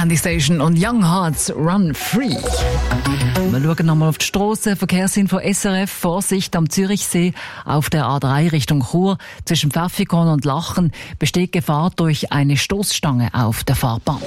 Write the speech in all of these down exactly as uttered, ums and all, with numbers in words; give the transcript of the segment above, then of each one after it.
Candy Station und Young Hearts Run Free. Wir schauen nochmal auf die Strasse. Verkehrsinfo S R F. Vorsicht am Zürichsee auf der A drei Richtung Chur. Zwischen Pfäffikon und Lachen besteht Gefahr durch eine Stoßstange auf der Fahrbahn.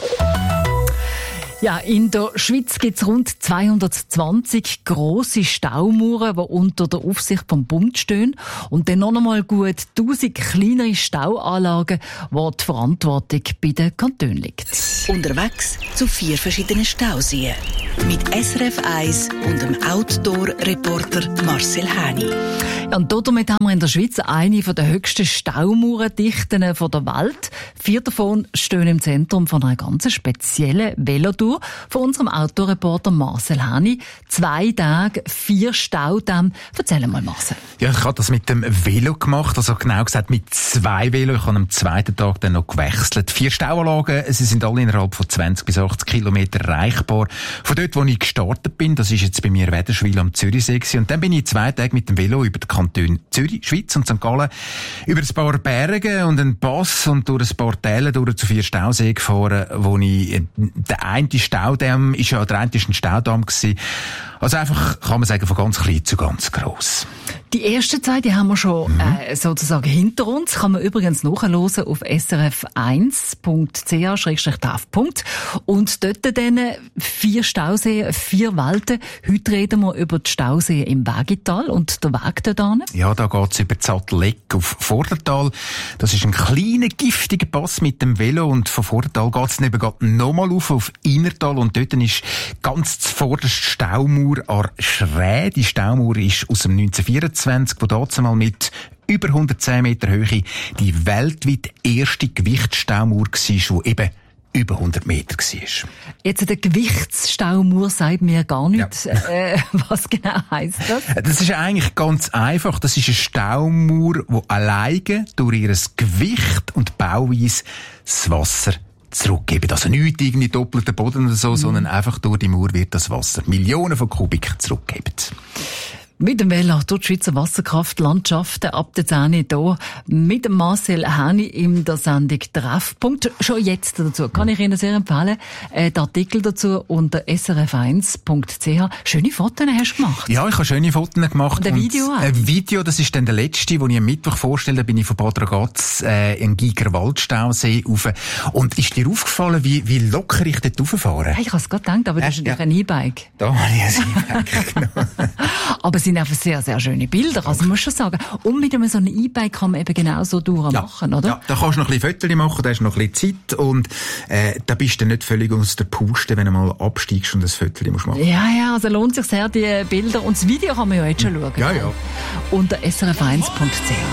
Ja, in der Schweiz gibt es rund zweihundertzwanzig grosse Staumauern, die unter der Aufsicht vom Bund stehen. Und dann noch einmal gut tausend kleinere Stauanlagen, wo die Verantwortung bei den Kantonen liegt. Unterwegs zu vier verschiedenen Stauseen. Mit S R F eins und dem Outdoor-Reporter Marcel Häni. Ja, und damit haben wir in der Schweiz eine der höchsten Staumauerdichten der Welt. Vier davon stehen im Zentrum von einer ganz speziellen Velotour von unserem Outdoor-Reporter Marcel Häni. Zwei Tage, vier Staudämme. Erzähl mal, Marcel. Ja, ich habe das mit dem Velo gemacht, also genau gesagt mit zwei Velos. Ich habe am zweiten Tag dann noch gewechselt. Vier Stauanlagen, sie sind alle innerhalb von zwanzig bis achtzig Kilometer erreichbar. Von dort, wo ich gestartet bin, das ist jetzt bei mir Wäderschwil am Zürichsee gewesen. Und dann bin ich zwei Tage mit dem Velo über die Kantone Zürich, Schweiz und Sankt Gallen über ein paar Berge und einen Pass und durch ein paar Täler durch zu vier Stauseen gefahren, wo ich, der eine Staudamm ist ja, der eine ist ein Staudamm gewesen. Also einfach, kann man sagen, von ganz klein zu ganz gross. Die erste Zeit, die haben wir schon mhm. äh, sozusagen hinter uns. Kann man übrigens nachhören auf s r f eins punkt c h slash t a f. Und dort dann vier Stauseen, vier Welten. Heute reden wir über die Stauseen im Wägital und der Weg dort hin. Ja, da geht's über die Sattelleck auf Vordertal. Das ist ein kleiner, giftiger Pass mit dem Velo und von Vordertal geht's dann eben nochmal auf, auf Innertal und dort ist ganz zuvorderst Staumauer an Schräh. Die Staumauer ist aus dem neunzehnhundertvierundzwanzig, wo damals mal mit über hundertzehn Meter Höhe die weltweit erste Gewichtsstaumauer war, die eben über hundert Meter war. Jetzt der Gewichtsstaumauer sagt mir gar nichts. Ja. Äh, was genau heisst das? Das ist eigentlich ganz einfach. Das ist eine Staumauer, die alleine durch ihr Gewicht und Bauweise das Wasser zurückgeben. Also nicht irgendwie doppelter Boden oder so, mhm. sondern einfach durch die Mauer wird das Wasser Millionen von Kubik zurückgeben. Mit dem Velo durch die Schweizer Wasserkraftlandschaften ab der zehn hier mit dem Marcel Häni in der Sendung Treffpunkt. Schon jetzt dazu kann ich Ihnen sehr empfehlen, äh, den Artikel dazu unter s r f eins punkt c h. Schöne Fotos hast du gemacht. Ja, ich habe schöne Fotos gemacht. Und ein Video auch. Ein Video, das ist dann der letzte, den ich am Mittwoch vorstelle. Da bin ich von Bad Ragaz äh, in Giger Waldstausee rauf. Und ist dir aufgefallen, wie, wie locker ich dort rauffahre? Hey, ich habe es gerade gedacht, aber das äh, ist ja ein E-Bike. Da habe ich ein E-Bike genommen. Aber es sind einfach sehr, sehr schöne Bilder, also muss schon sagen. Und mit einem so einem E-Bike kann man eben genau so durchmachen, ja, oder? Ja, da kannst du noch ein bisschen Fotos machen, da hast du noch ein bisschen Zeit und äh, da bist du nicht völlig aus der Puste, wenn du mal absteigst und ein Foto musst machen. Ja, ja, also lohnt sich sehr, die Bilder. Und das Video kann man ja jetzt schon schauen. Ja, ja. Unter s r f eins punkt c h.